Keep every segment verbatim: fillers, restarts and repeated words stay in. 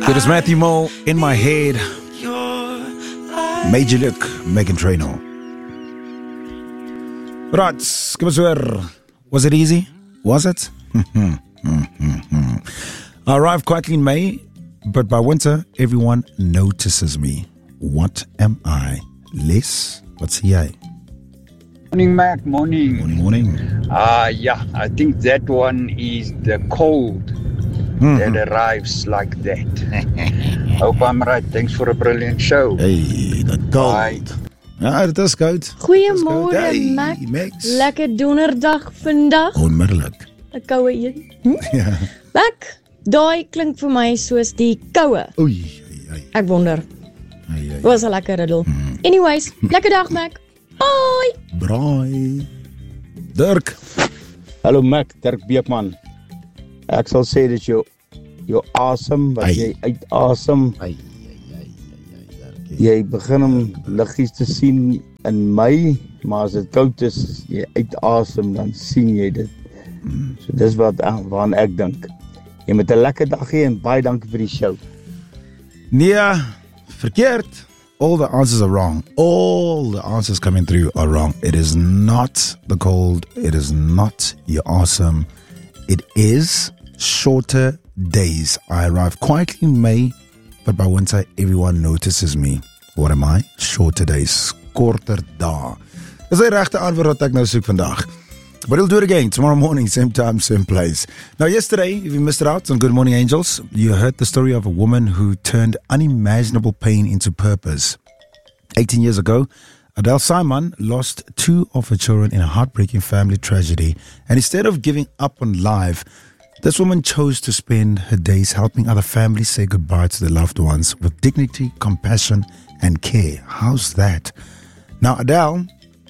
Dit is Matthew Mo, In My Head. Major Luke, Meghan Trainor. Right, kom eens weer. Was it easy? Was it? I arrived quietly in May, but by winter, everyone notices me. What am I? Les, what's he? Morning, Mac. Morning. Morning, morning. Ah, uh, yeah, I think that one is the cold mm-hmm. that arrives like that. Hope I'm right. Thanks for a brilliant show. Hey, the cold. Bye. Ja, dit is koud. Goeiemôre, hey, Mac. Max. Lekker donderdag vandag. Onmiddellik. 'n Koue een. Hm? Ja. Mac, daai klink vir my soos die koue. Oei, oei. Ek wonder. Ai, ai. Was 'n lekker riddel. Mm. Anyways, lekker dag, Mac. Bye. Braai. Dirk. Hallo Mac, Dirk Beekman. Ek sal sê dat jy jy awesome, wat jy uitasem. Ai. Jy begin om liggies te sien in Mei, maar as dit koud is, jy uitasem, dan sien jy dit. Mm. So dis wat waaraan ek dink. Jy moet 'n lekker dag hê en baie dankie vir die show. Nee, verkeerd. All the answers are wrong. All the answers coming through are wrong. It is not the cold. It is not you're awesome. It is shorter days. I arrive quietly in May, but by winter, everyone notices me. What am I? Shorter days. Korter dae. Dis die regte antwoord wat ek nou soek vandag. But we'll do it again tomorrow morning, same time, same place. Now, yesterday, if you missed it out on Good Morning Angels, you heard the story of a woman who turned unimaginable pain into purpose. eighteen years ago, Adele Simon lost two of her children in a heartbreaking family tragedy. And instead of giving up on life, this woman chose to spend her days helping other families say goodbye to their loved ones with dignity, compassion, and care. How's that? Now, Adele,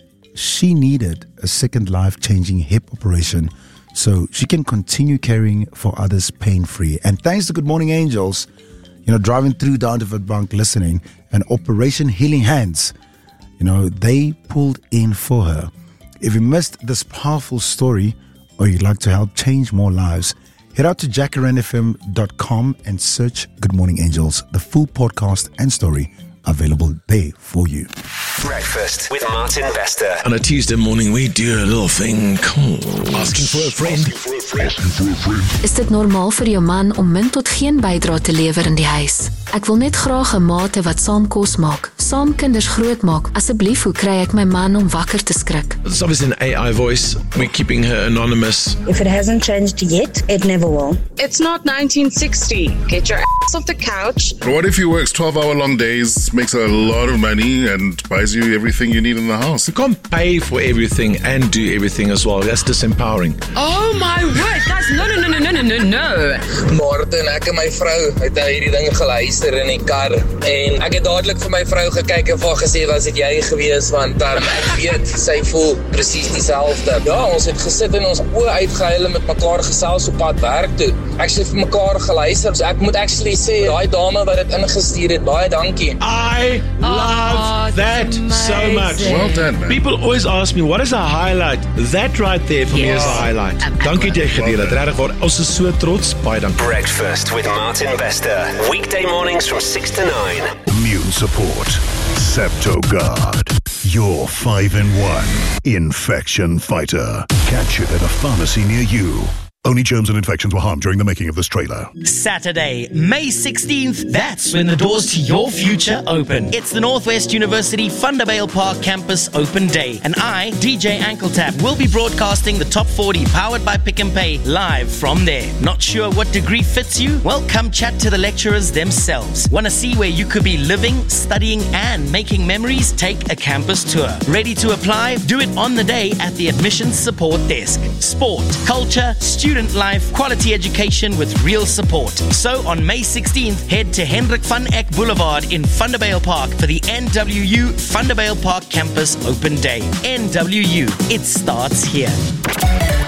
she needed a second life-changing hip operation so she can continue caring for others pain-free. And thanks to Good Morning Angels, you know, driving through down to Witbank listening, and Operation Healing Hands, you know, they pulled in for her. If you missed this powerful story or you'd like to help change more lives, head out to jacaranda f m dot com and search Good Morning Angels. The full podcast and story available there for you. Breakfast with Martin Bester. On a Tuesday morning, we do a little thing called Asking for a Friend. Asking for a friend. Asking for a friend. Is dit normaal vir jou man om min tot geen bydrae te lewer in die huis? Ek wil net graag 'n maate wat saam kos maak, saam kinders grootmaak. Asseblief, hoe kry ek my man om wakker te skrik? It's obviously an A I voice. We're keeping her anonymous. If it hasn't changed yet, it never will. It's not nineteen sixty. Get your ass off the couch. What if he works twelve-hour long days, makes a lot of money, and buys you everything you need in the house? You can't pay for everything and do everything as well. That's disempowering. Oh my word, guys, no, no, no, no, no, no, no. Martin, ek en my vrou het nou hierdie ding geluister in die kar, en ek het dadelik vir my vrou gekyk en vir gesê, was dit jy gewees, want um, ek weet, sy voel precies dieselfde. Ja, ons het gesit en ons oë uitgehuil en met mekaar gesels op pad werk toe. Ek het vir mekaar geluister, so ek moet actually sê, daai dame wat dit ingestuur het, baie dankie. I love oh, that so much. Well done, man. People always ask me, what is a highlight? That right there for yes. me is a highlight. Dankie jy gedeel het, regtig waar, ons is so trots, baie dankie. Breakfast with Martin Bester, weekday mornings from six to nine. Immune support, Septogard, your five in one infection fighter. Catch it at a pharmacy near you. Only germs and infections were harmed during the making of this trailer. Saturday, May sixteenth, that's when the doors to your future open. It's the Northwest University Thunderbale Park Campus Open Day, and I, D J Ankletap, will be broadcasting the Top forty powered by Pick and Pay live from there. Not sure what degree fits you? Well, come chat to the lecturers themselves. Want to see where you could be living, studying, and making memories? Take a campus tour. Ready to apply? Do it on the day at the admissions support desk. Sport, culture, student life, quality education with real support. So on May sixteenth, head to Hendrik van Eck Boulevard in Thunderbale Park for the N W U Thunderbale Park Campus Open Day. N W U, it starts here.